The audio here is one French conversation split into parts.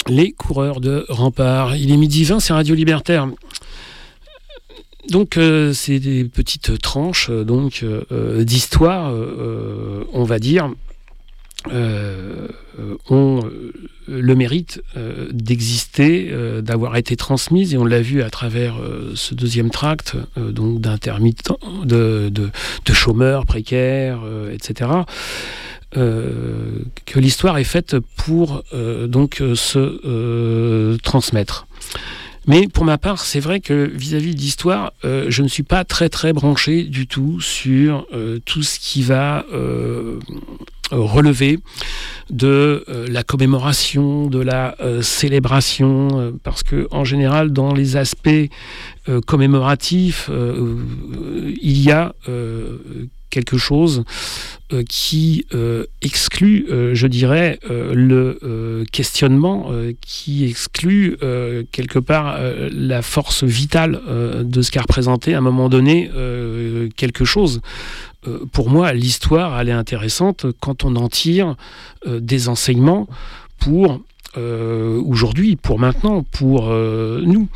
les coureurs de rempart. Il est 12h20, c'est Radio Libertaire. Donc c'est des petites tranches d'histoire, on va dire, ont le mérite d'exister, d'avoir été transmises, et on l'a vu à travers ce deuxième tract, donc d'intermittents, de chômeurs précaires, etc. Que l'histoire est faite pour se transmettre. Mais pour ma part, c'est vrai que vis-à-vis de l'histoire, je ne suis pas très très branché du tout sur tout ce qui va relever de la commémoration, de la célébration, parce que en général, dans les aspects commémoratifs, il y a quelque chose qui exclut, je dirais, le questionnement, qui exclut quelque part la force vitale de ce qu'a représenté à un moment donné quelque chose. Pour moi, l'histoire, elle est intéressante quand on en tire des enseignements pour aujourd'hui, pour maintenant, pour nous.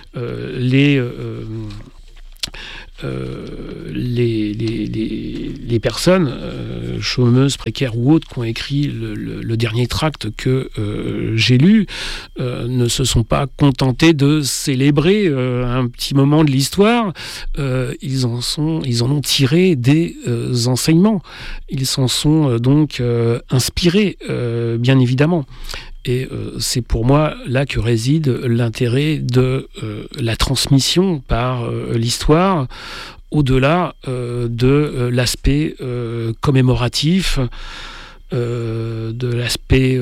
Les personnes chômeuses, précaires ou autres qui ont écrit le dernier tract que j'ai lu ne se sont pas contentés de célébrer un petit moment de l'histoire. Ils en ont tiré des enseignements. Ils s'en sont donc inspirés, bien évidemment. Et c'est pour moi là que réside l'intérêt de la transmission par l'histoire, au-delà de l'aspect commémoratif, de l'aspect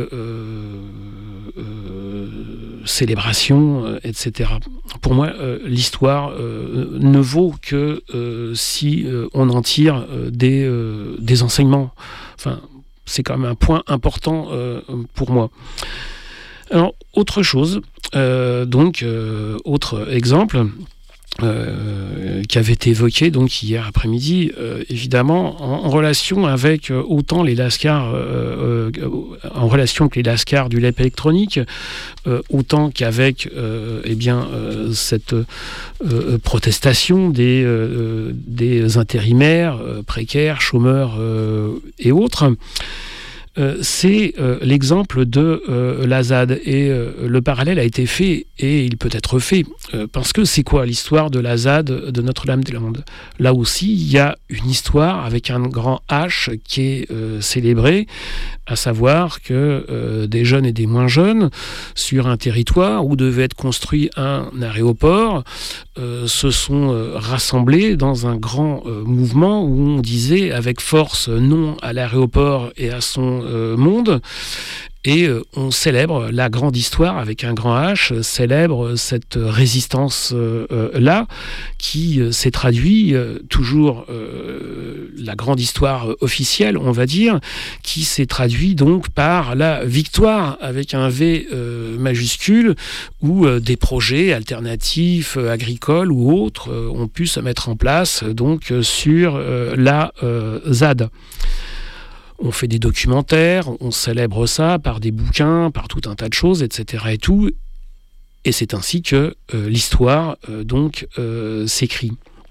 célébration, etc. Pour moi, l'histoire ne vaut que si on en tire des enseignements. Enfin, c'est quand même un point important pour moi. Alors, autre chose, autre exemple qui avait été évoqué donc hier après-midi, évidemment, en relation avec autant les lascars, en relation avec les lascars du LEP électronique, autant qu'avec cette protestation des intérimaires, précaires, chômeurs et autres. C'est l'exemple de la ZAD, et le parallèle a été fait et il peut être fait parce que c'est quoi l'histoire de la ZAD de Notre-Dame-des-Landes? Là aussi, il y a une histoire avec un grand H qui est célébrée, à savoir que des jeunes et des moins jeunes sur un territoire où devait être construit un aéroport se sont rassemblés dans un grand mouvement où on disait avec force non à l'aéroport et à son monde, et on célèbre la grande histoire avec un grand H, célèbre cette résistance là qui s'est traduit toujours la grande histoire officielle, on va dire, qui s'est traduit donc par la victoire avec un V majuscule, où des projets alternatifs agricoles ou autres ont pu se mettre en place donc sur la ZAD. On fait des documentaires, on célèbre ça par des bouquins, par tout un tas de choses, etc. et tout. Et c'est ainsi que l'histoire s'écrit.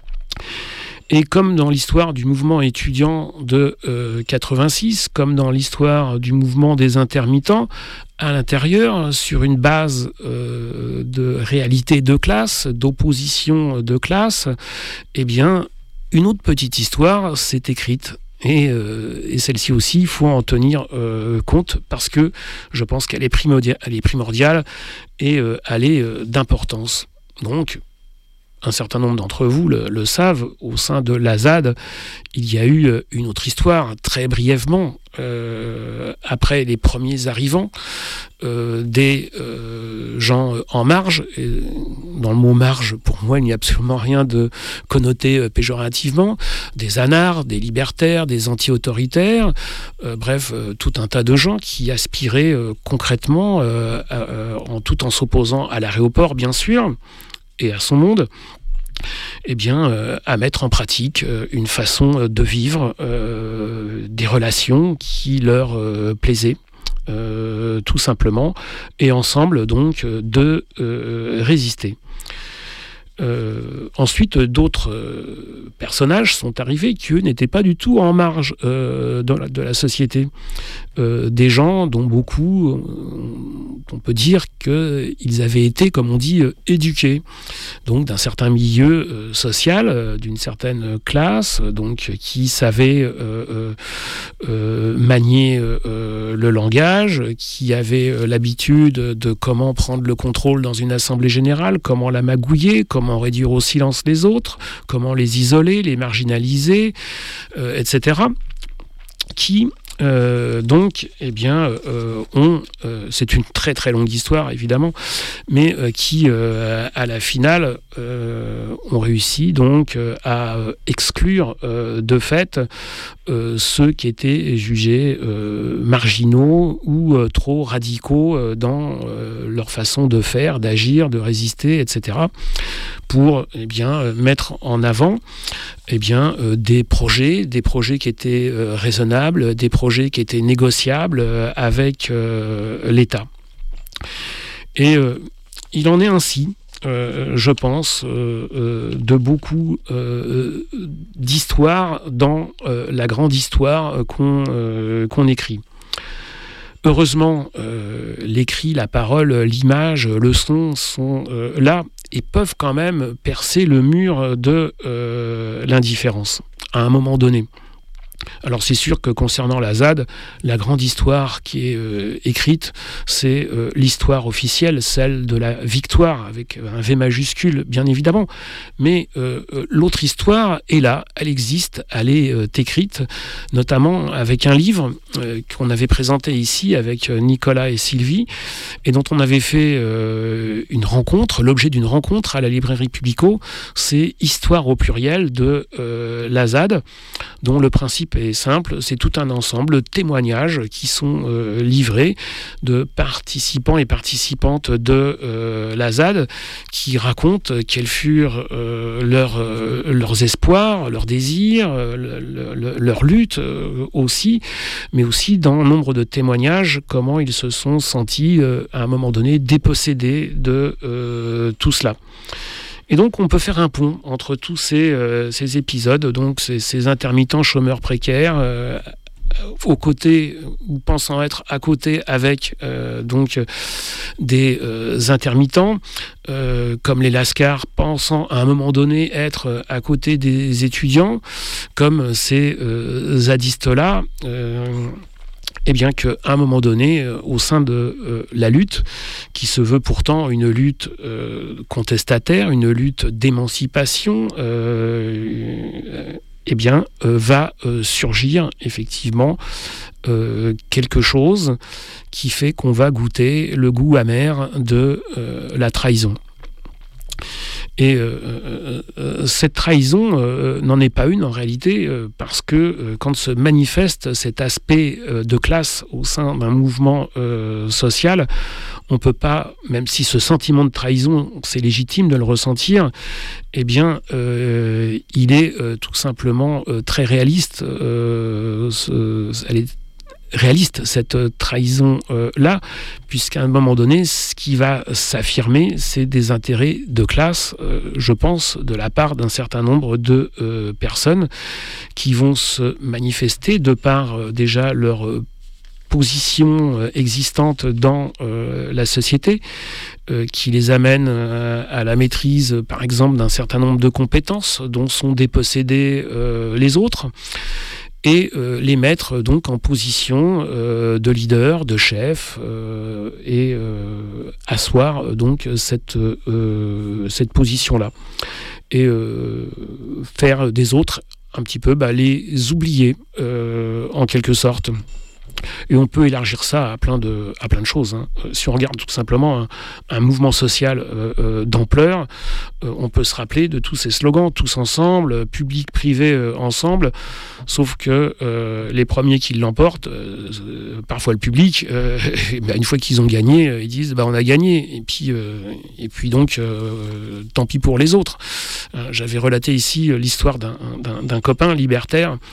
Et comme dans l'histoire du mouvement étudiant de 86, comme dans l'histoire du mouvement des intermittents, à l'intérieur, sur une base de réalité de classe, d'opposition de classe, eh bien, une autre petite histoire s'est écrite. Et celle-ci aussi, il faut en tenir compte, parce que je pense qu'elle est primordiale et elle est d'importance. Donc, un certain nombre d'entre vous le savent, au sein de la ZAD, il y a eu une autre histoire, très brièvement, après les premiers arrivants, des gens en marge. Et dans le mot marge, pour moi, il n'y a absolument rien de connoté péjorativement, des anards, des libertaires, des anti-autoritaires, bref, tout un tas de gens qui aspiraient concrètement, tout en s'opposant à l'aéroport, bien sûr, et à son monde, à mettre en pratique une façon de vivre, des relations qui leur plaisaient, tout simplement, et ensemble donc de résister. Ensuite, d'autres personnages sont arrivés qui, eux, n'étaient pas du tout en marge de la société. Des gens dont beaucoup, on peut dire qu'ils avaient été, comme on dit, éduqués. Donc d'un certain milieu social, d'une certaine classe, donc qui savaient manier le langage, qui avaient l'habitude de comment prendre le contrôle dans une assemblée générale, comment la magouiller, comment réduire au silence les autres, comment les isoler, les marginaliser, etc. Qui donc, eh bien, c'est une très très longue histoire évidemment, mais qui à la finale ont réussi donc à exclure de fait ceux qui étaient jugés marginaux ou trop radicaux dans leur façon de faire, d'agir, de résister, etc. pour mettre en avant des projets qui étaient raisonnables, des projets qui étaient négociables avec l'État. Et il en est ainsi, je pense, de beaucoup d'histoires dans la grande histoire qu'on écrit. Heureusement, l'écrit, la parole, l'image, le son sont là et peuvent quand même percer le mur de l'indifférence à un moment donné. Alors c'est sûr que concernant la ZAD, la grande histoire qui est écrite, c'est l'histoire officielle, celle de la victoire, avec un V majuscule bien évidemment, mais l'autre histoire est là, elle existe, elle est écrite, notamment avec un livre qu'on avait présenté ici avec Nicolas et Sylvie, et dont on avait fait une rencontre, l'objet d'une rencontre à la librairie Publico, c'est Histoire au pluriel de la ZAD, dont le principe est simple, c'est tout un ensemble de témoignages qui sont livrés de participants et participantes de la ZAD qui racontent quels furent leurs espoirs, leurs désirs, leurs luttes aussi, mais aussi dans nombre de témoignages comment ils se sont sentis à un moment donné dépossédés de tout cela. Et donc, on peut faire un pont entre tous ces épisodes, donc ces intermittents chômeurs précaires, aux côtés, ou pensant être à côté avec donc des intermittents, comme les Lascars, pensant à un moment donné être à côté des étudiants, comme ces zadistes-là, et bien qu'à un moment donné, au sein de la lutte, qui se veut pourtant une lutte contestataire, une lutte d'émancipation, va surgir effectivement quelque chose qui fait qu'on va goûter le goût amer de la trahison. Et cette trahison n'en est pas une en réalité, parce que quand se manifeste cet aspect de classe au sein d'un mouvement social, on ne peut pas, même si ce sentiment de trahison, c'est légitime de le ressentir, eh bien, il est tout simplement très réaliste. Elle est réaliste, cette trahison-là, puisqu'à un moment donné, ce qui va s'affirmer, c'est des intérêts de classe, je pense, de la part d'un certain nombre de personnes qui vont se manifester de par déjà leur position existante dans la société, qui les amène à la maîtrise, par exemple, d'un certain nombre de compétences dont sont dépossédés les autres, et les mettre donc en position de leader, de chef, et asseoir donc cette position-là. Et faire des autres un petit peu les oublier, en quelque sorte. Et on peut élargir ça à plein de choses. Si on regarde tout simplement un mouvement social d'ampleur, on peut se rappeler de tous ces slogans, tous ensemble, public, privé, ensemble, sauf que les premiers qui l'emportent, parfois le public, une fois qu'ils ont gagné, ils disent on a gagné, et puis donc tant pis pour les autres. J'avais relaté ici l'histoire d'un copain libertaire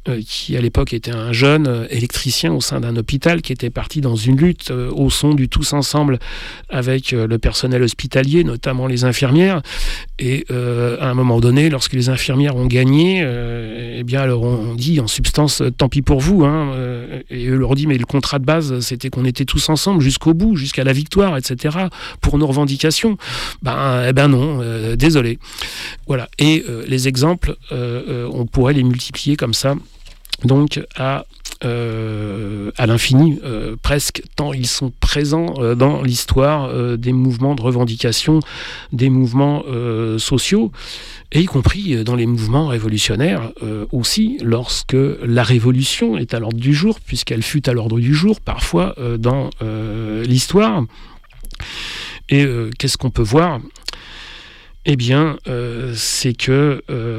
qui à l'époque était un jeune électricien au sein d'un hôpital, qui était parti dans une lutte au son du tous ensemble avec le personnel hospitalier, notamment les infirmières. Et à un moment donné, lorsque les infirmières ont gagné, eh bien, alors on dit en substance, tant pis pour vous. Et eux leur dit, mais le contrat de base, c'était qu'on était tous ensemble jusqu'au bout, jusqu'à la victoire, etc., pour nos revendications. Eh ben non, désolé. Voilà. Et les exemples, on pourrait les multiplier comme ça, donc à l'infini, presque, tant ils sont présents dans l'histoire des mouvements de revendication, des mouvements sociaux, et y compris dans les mouvements révolutionnaires aussi, lorsque la révolution est à l'ordre du jour, puisqu'elle fut à l'ordre du jour parfois dans l'histoire. Et qu'est-ce qu'on peut voir ? Eh bien, c'est que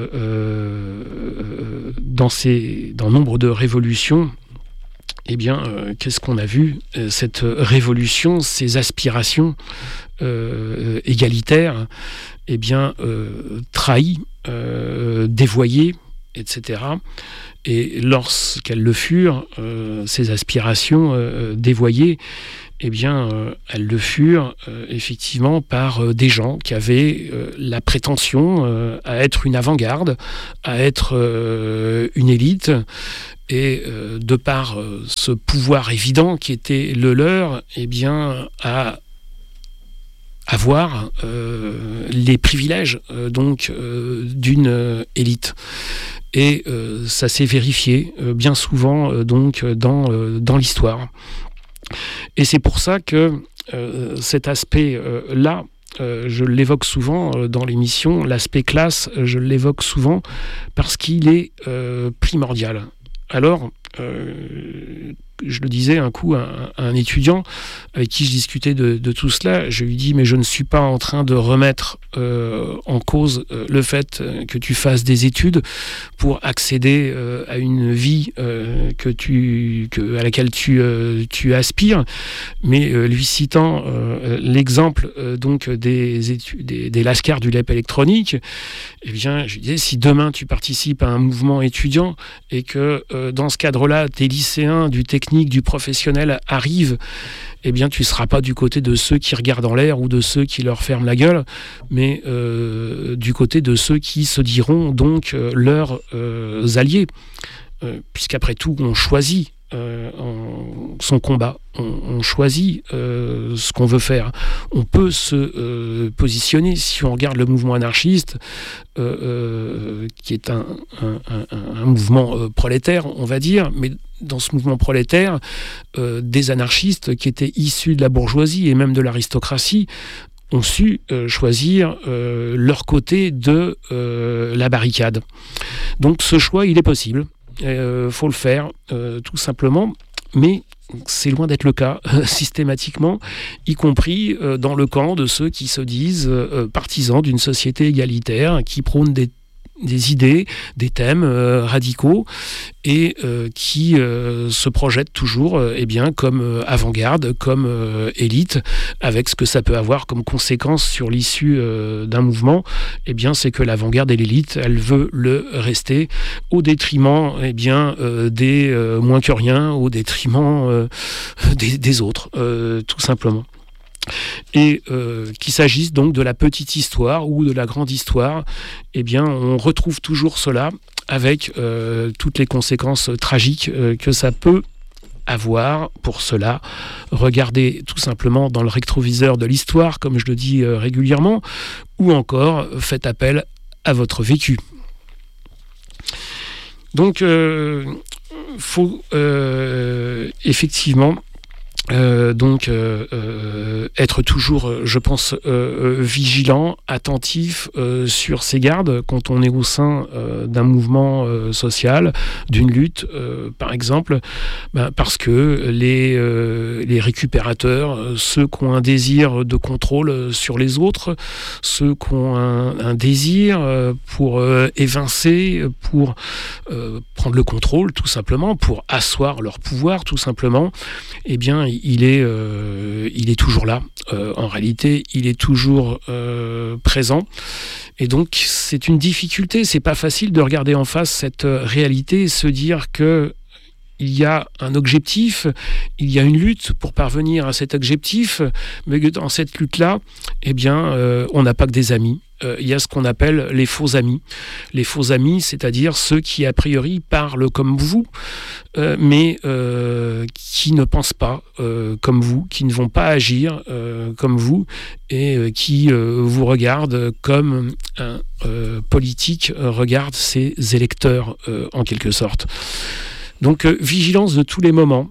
dans nombre de révolutions, eh bien, qu'est-ce qu'on a vu ? Cette révolution, ces aspirations égalitaires, eh bien, trahies, dévoyées, etc. Et lorsqu'elles le furent, ces aspirations dévoyées, eh bien, elles le furent effectivement par des gens qui avaient la prétention à être une avant-garde, à être une élite, et de par ce pouvoir évident qui était le leur, eh bien, à avoir les privilèges donc d'une élite. Et ça s'est vérifié bien souvent donc dans l'histoire. Et c'est pour ça que cet aspect-là, je l'évoque souvent dans l'émission, l'aspect classe, je l'évoque souvent parce qu'il est primordial. Alors, je le disais un coup à un étudiant avec qui je discutais de tout cela, je lui dis, mais je ne suis pas en train de remettre en cause le fait que tu fasses des études pour accéder à une vie à laquelle tu aspires, mais lui citant l'exemple donc des lascars du LEP électronique, eh bien, je lui disais, si demain tu participes à un mouvement étudiant et que dans ce cadre-là, tes lycéens du technique, du professionnel arrivent, eh bien, tu ne seras pas du côté de ceux qui regardent en l'air ou de ceux qui leur ferment la gueule, mais du côté de ceux qui se diront donc leurs alliés. Puisqu'après tout, on choisit son combat, on choisit ce qu'on veut faire. On peut se positionner, si on regarde le mouvement anarchiste, qui est un mouvement prolétaire, on va dire, mais dans ce mouvement prolétaire, des anarchistes qui étaient issus de la bourgeoisie et même de l'aristocratie ont su choisir leur côté de la barricade. Donc ce choix, il est possible. Faut le faire, tout simplement, mais c'est loin d'être le cas systématiquement, y compris dans le camp de ceux qui se disent partisans d'une société égalitaire, qui prônent des idées, des thèmes radicaux, et qui se projettent toujours comme avant-garde, comme élite, avec ce que ça peut avoir comme conséquence sur l'issue d'un mouvement. Eh bien, c'est que l'avant-garde et l'élite, elle veut le rester au détriment des moins que rien, au détriment des autres, tout simplement. Et qu'il s'agisse donc de la petite histoire ou de la grande histoire, eh bien, on retrouve toujours cela avec toutes les conséquences tragiques que ça peut avoir. Pour cela, regardez tout simplement dans le rétroviseur de l'histoire, comme je le dis régulièrement, ou encore faites appel à votre vécu. Donc, faut effectivement être toujours, je pense, vigilant, attentif sur ses gardes quand on est au sein d'un mouvement social, d'une lutte, par exemple, parce que les récupérateurs, ceux qui ont un désir de contrôle sur les autres, ceux qui ont un désir pour évincer, pour prendre le contrôle, tout simplement, pour asseoir leur pouvoir, tout simplement, eh bien, il est toujours là. En réalité, il est toujours présent. Et donc, c'est une difficulté. C'est pas facile de regarder en face cette réalité et se dire que il y a un objectif, il y a une lutte pour parvenir à cet objectif, mais que dans cette lutte-là, eh bien, on n'a pas que des amis. Il y a ce qu'on appelle les faux amis. Les faux amis, c'est-à-dire ceux qui, a priori, parlent comme vous, mais qui ne pensent pas comme vous, qui ne vont pas agir comme vous, et qui vous regardent comme un politique regarde ses électeurs, en quelque sorte. Donc, vigilance de tous les moments,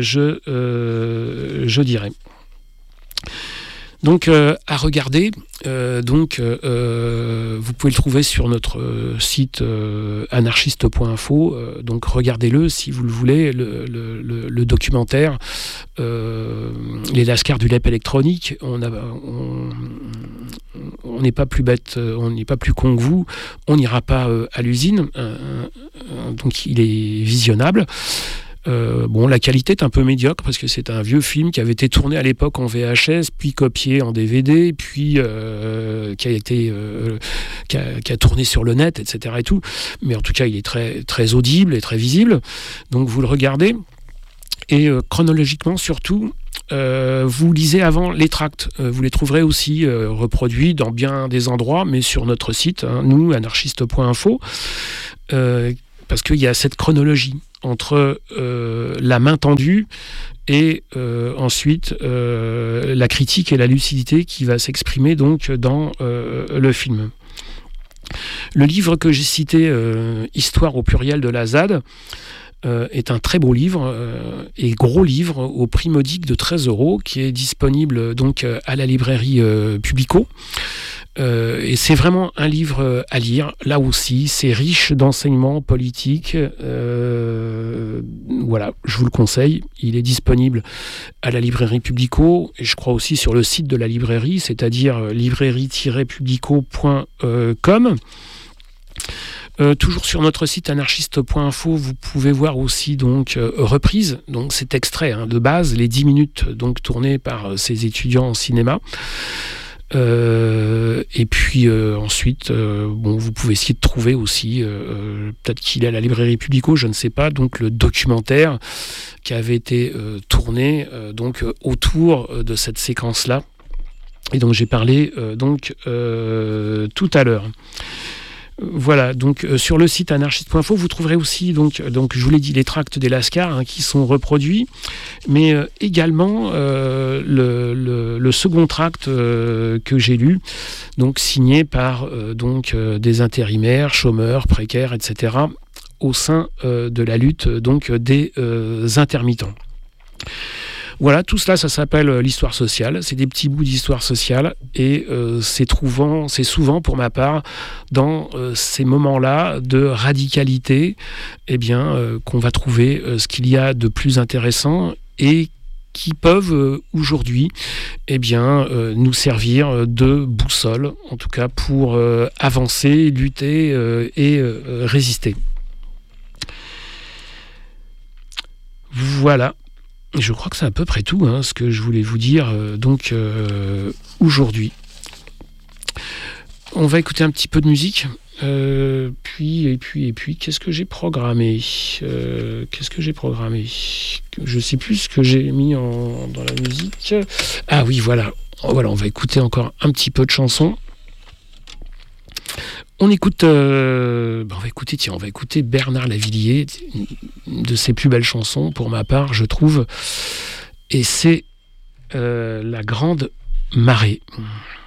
je dirais. Donc, à regarder, vous pouvez le trouver sur notre site anarchiste.info. Donc, regardez-le si vous le voulez, le documentaire, les lascars du LEP électronique. On n'est pas plus bête, on n'est pas plus con que vous. On n'ira pas à l'usine. Donc, il est visionnable. La qualité est un peu médiocre parce que c'est un vieux film qui avait été tourné à l'époque en VHS, puis copié en DVD, puis qui a tourné sur le net, etc. et tout. Mais en tout cas, il est très, très audible et très visible. Donc vous le regardez. Et chronologiquement, surtout, vous lisez avant les tracts. Vous les trouverez aussi reproduits dans bien des endroits, mais sur notre site, nous, anarchiste.info, parce qu'il y a cette chronologie entre la main tendue et ensuite la critique et la lucidité qui va s'exprimer donc dans le film. Le livre que j'ai cité, Histoire au pluriel de la ZAD, est un très beau livre et gros livre au prix modique de 13 €, qui est disponible donc à la librairie Publico. Et c'est vraiment un livre à lire. Là aussi, c'est riche d'enseignements politiques. Voilà, je vous le conseille. Il est disponible à la librairie Publico et je crois aussi sur le site de la librairie, c'est-à-dire librairie-publico.com. Toujours sur notre site anarchiste.info, vous pouvez voir aussi donc reprise, donc cet extrait de base, les 10 minutes donc tournées par ces étudiants en cinéma. Et puis ensuite, vous pouvez essayer de trouver aussi, peut-être qu'il est à la librairie Publico, je ne sais pas, donc le documentaire qui avait été tourné donc autour de cette séquence-là, et donc j'ai parlé tout à l'heure. Voilà, donc sur le site anarchiste.info, vous trouverez aussi, donc je vous l'ai dit, les tracts des lascars qui sont reproduits, mais également le second tract que j'ai lu, donc signé par des intérimaires, chômeurs, précaires, etc., au sein de la lutte donc des intermittents. Voilà, tout cela, ça s'appelle l'histoire sociale. C'est des petits bouts d'histoire sociale et c'est souvent, pour ma part, dans ces moments-là de radicalité, qu'on va trouver ce qu'il y a de plus intéressant et qui peuvent aujourd'hui nous servir de boussole, en tout cas pour avancer, lutter et résister. Voilà. Je crois que c'est à peu près tout ce que je voulais vous dire aujourd'hui. On va écouter un petit peu de musique. Puis, qu'est-ce que j'ai programmé ? Je sais plus ce que j'ai mis dans la musique. Ah oui, voilà. On va écouter encore un petit peu de chansons. On va écouter Bernard Lavilliers, de ses plus belles chansons, pour ma part, je trouve. Et c'est La Grande Marée.